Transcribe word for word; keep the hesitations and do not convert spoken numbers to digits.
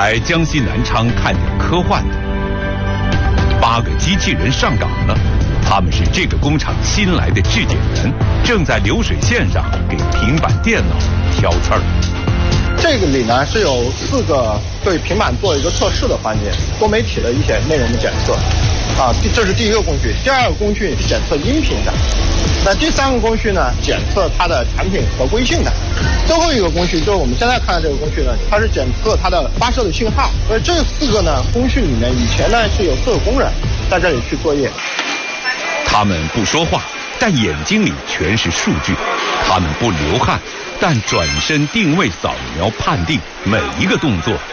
来江西南昌看点科幻的。八个机器人上岗了，他们是这个工厂新来的质检员，正在流水线上给平板电脑挑刺儿。 这个里呢是有四个对平板做一个测试的环节，多媒体的一些内容的检测。啊，这是第一个工序。第二个工序是检测音频的，那第三个工序呢，检测它的产品合规性的。最后一个工序就是我们现在看的这个工序呢，它是检测它的发射的信号。所以这四个呢工序里面，以前呢是有四个工人在这里去作业。 他们不说话，但眼睛里全是数据；他们不流汗，但转身定位、扫描、判定，每一个动作